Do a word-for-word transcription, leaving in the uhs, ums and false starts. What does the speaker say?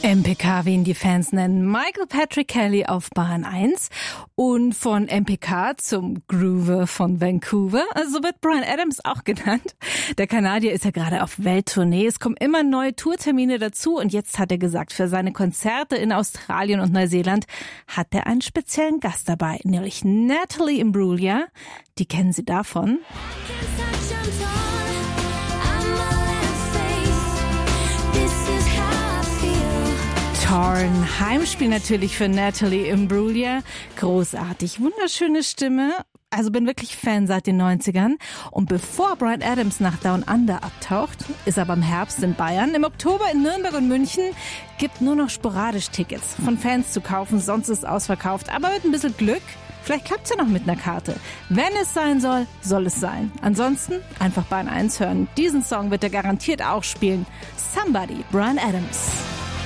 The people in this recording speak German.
M P K, wie ihn die Fans nennen. Michael Patrick Kelly auf Bahn eins. Und von M P K zum Groover von Vancouver. So wird Bryan Adams auch genannt. Der Kanadier ist ja gerade auf Welttournee. Es kommen immer neue Tourtermine dazu. Und jetzt hat er gesagt, für seine Konzerte in Australien und Neuseeland hat er einen speziellen Gast dabei. Nämlich Natalie Imbruglia. Die kennen Sie davon. Torn. Heimspiel natürlich für Natalie Imbruglia. Großartig, wunderschöne Stimme. Also bin wirklich Fan seit den neunzigern. Und bevor Bryan Adams nach Down Under abtaucht, ist er beim Herbst in Bayern. Im Oktober in Nürnberg und München gibt nur noch sporadisch Tickets von Fans zu kaufen. Sonst ist es ausverkauft. Aber mit ein bisschen Glück, vielleicht klappt's ja noch mit einer Karte. Wenn es sein soll, soll es sein. Ansonsten einfach Bahn eins hören. Diesen Song wird er garantiert auch spielen. Somebody, Bryan Adams.